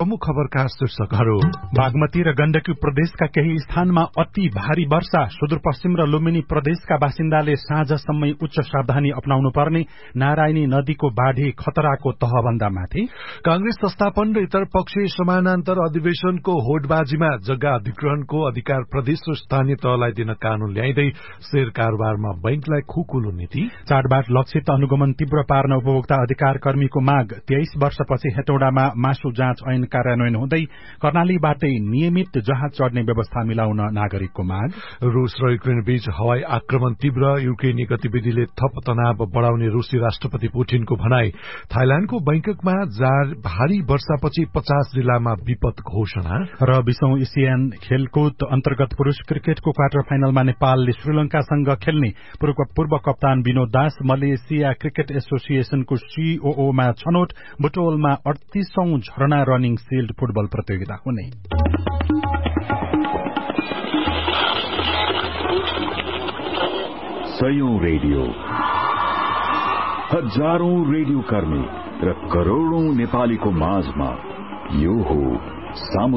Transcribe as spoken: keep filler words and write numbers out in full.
प्रमुख खबरका शीर्षकहरू। बागमती र गण्डकी प्रदेशका केही स्थानमा अति भारी वर्षा, सुदूरपश्चिम र लुम्बिनी प्रदेशका बासिन्दाले साँझसम्मै उच्च सावधानी अपनाउनु पर्ने, नारायणी नदीको बाढ़ी खतराको तहभन्दा माथि। कांग्रेस संस्थापन र इतर पक्षीय समानान्तर अधिवेशनको होडबाजीमा जग्गा अधिग्रहणको अधिकार प्रदेश र स्थानीय तहलाई दिन कानून ल्याइँदै शेयर कारोबारमा बैंकलाई खुकुलो नीति। चाडबाड लक्षित अनुगमन तीव्र पार्न उपभोक्ता अधिकार कर्मीको माग। तेइस वर्षपछि हेटौडामा मासु जाँच ऐन कार्यान्वयन हुँदै कर्णालीबाटै नियमित जहाज चढ़ने व्यवस्था मिलाउन नागरिकको माग। रूस र युक्रेन बीच हवाई आक्रमण तीव्र, युक्रेनी गतिविधिले थप तनाव बढ़ाउने रूसी राष्ट्रपति पुटिनको भनाई। थाइल्याण्डको बैंककमा भारी वर्षापछि पचास जिल्लामा विपद घोषणा। र बीसौं एसियन खेलकुद अन्तर्गत पुरूष क्रिकेटको क्वार्टर फाइनलमा नेपालले श्रीलंकासँग खेल्ने। पूर्व पूर्व कप्तान विनोद दास मलेसिया क्रिकेट एसोसिएशनको सीओओमा छनौट। बुटोलमा अडतीसौं झरना रनिङ सिल्ड फुटबल प्रतियोगिता हुने। सयौं रेडियो, हजारौं रेडियो कर्मी र करोड़ौं नेपालीको माझमा यो हो